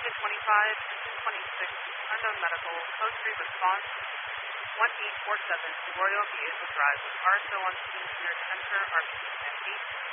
25, engine 26, unknown medical, code 3 response, 1847, Royal Viejo Drive. Car still on scene, clear to enter, RPM 8.